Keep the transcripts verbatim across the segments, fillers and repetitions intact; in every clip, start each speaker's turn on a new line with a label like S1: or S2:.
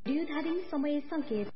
S1: धादिङ समय संकेत।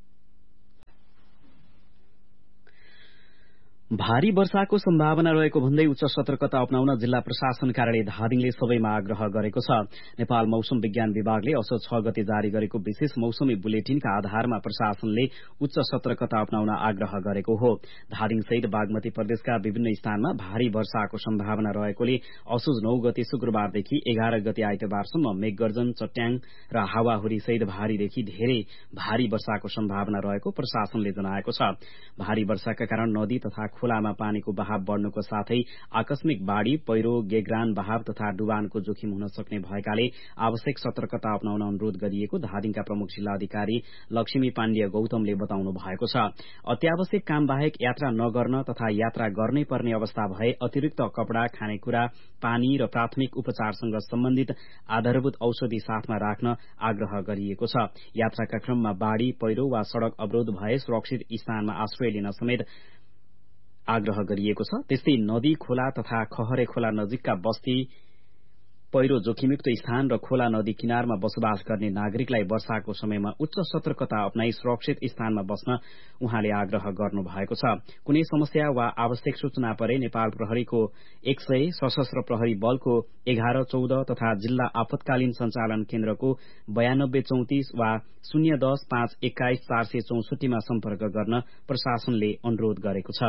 S2: भारी वर्षाको सम्भावना रहेको भन्दै उच्च सतर्कता अपनाउन जिल्ला प्रशासन कार्यालय धादिङले सबैमा आग्रह गरेको छ। नेपाल मौसम विज्ञान विभागले असोज छ गते जारी गरेको विशेष मौसमी बुलेटिनका आधारमा प्रशासनले उच्च सतर्कता अपनाउन आग्रह गरेको हो। धादिङ सहित बागमती प्रदेशका विभिन्न स्थानमा भारी वर्षाको सम्भावना रहेकोले असोज नौ गते शुक्रबारदेखि एघार गते आइतबारसम्म मेघगर्जन, चट्याङ र हावाहुरी सहित भारीदेखि धेरै भारी वर्षाको सम्भावना रहेको प्रशासनले जनाएको छ। भारी वर्षाका कारण नदी तथा खोलामा पानीको बहाव बढ़नुको साथै आकस्मिक बाढ़ी, पहिरो, गेग्रान बहाव तथा डुबानको जोखिम हुन सक्ने भएकाले आवश्यक सतर्कता अपनाउन अनुरोध गरिएको धादिङका प्रमुख जिल्लाधिकारी लक्ष्मी पाण्डेय गौतमले बताउनु भएको छ। अत्यावश्यक काम बाहेक यात्रा नगर्न तथा यात्रा गर्नै पर्ने अवस्था भए अतिरिक्त कपड़ा, खानेकुरा, पानी र प्राथमिक उपचारसँग सम्बन्धित आधारभूत औषधि साथमा राख्न आग्रह गरिएको छ। यात्राका क्रममा बाढ़ी, पहिरो वा सड़क अवरोध भए सुरक्षित स्थानमा आश्रय लिन समेत आग्रह गरिएको छ। त्यस्तै नदी, खोला तथा खहरे खोला नजिकका बस्ती, पहिरो जोखिमयुक्त स्थान र खोला नदी किनारमा बसोबास गर्ने नागरिकलाई वर्षाको समयमा उच्च सतर्कता अपनाई सुरक्षित स्थानमा बस्न उहाँले आग्रह गर्नु भएको छ। कुनै समस्या वा आवश्यक सूचना परे नेपाल प्रहरीको एक सय, सशस्त्र प्रहरी बलको एघार चौध तथा जिल्ला आपतकालीन संचालन केन्द्रको बयानब्बे चौतिस वा शून्य दस पाँच एक्काइस चार सय चौसठीमा सम्पर्क गर्न प्रशासनले अनुरोध गरेको छ।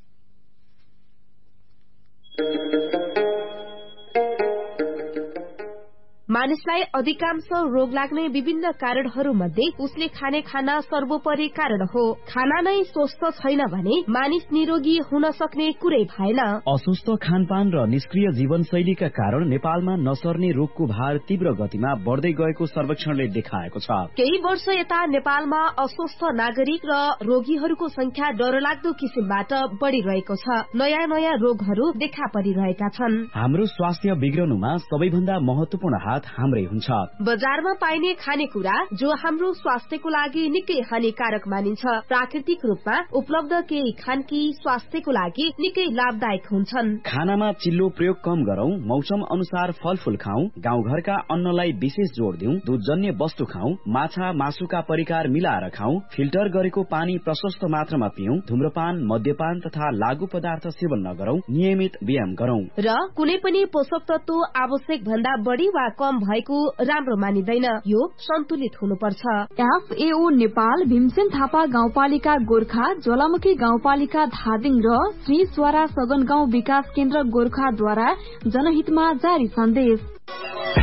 S3: मानिसलाई अधिकांश रोग लाग्ने विभिन्न कारणहरू मध्ये उसले खाने खाना सर्वोपरि कारण हो। खाना नै स्वस्थ छैन भने मानिस निरोगी हुन सक्ने कुरै भएन।
S2: अस्वस्थ खानपान र निष्क्रिय जीवनशैलीका कारण नेपालमा नसर्ने रोगको भार तीव्र गतिमा बढ़दै गएको सर्वेक्षणले देखाएको छ।
S3: केही वर्ष यता नेपालमा अस्वस्थ नागरिक र रोगीहरूको संख्या डरलाग्दो किसिमबाट बढ़िरहेको छ। नयाँ नयाँ रोगहरू देखा परिरहेका छन्।
S2: हाम्रो स्वास्थ्य बिग्रनुमा सबैभन्दा महत्वपूर्ण हात हाम्रै हुन्छ।
S3: बजारमा पाइने खानेकुरा जो हाम्रो स्वास्थ्यको लागि निकै हानिकारक मानिन्छ। प्राकृतिक रूपमा उपलब्ध केही खानकी स्वास्थ्यको लागि निकै लाभदायक हुन्छन्।
S2: खानामा चिल्लो प्रयोग कम गरौं, मौसम अनुसार फलफूल खाऊ, गाउँघरका अन्नलाई विशेष जोड़ दिउँ, दूधजन्य वस्तु खाऊ, माछा मासुका परिकार मिलाएर खाऊ, फिल्टर गरेको पानी प्रशस्त मात्रामा पिउँ, धूम्रपान, मद्यपान तथा लागू पदार्थ सेवन नगरौं, नियमित व्यायाम गरौं
S3: र कुनै पनि पोषक तत्व आवश्यक भन्दा बढ़ी वा कम भएको राम्रो मानिदैन। यो सन्तुलित हुनुपर्छ।
S1: एफएओ नेपाल, भीमसेन थापा गाउँपालिका गोर्खा, ज्वालामुखी गाउँपालिका धादिङ र श्री स्वरा सदन गाउँ विकास केन्द्र गोर्खाद्वारा जनहितमा जारी सन्देश।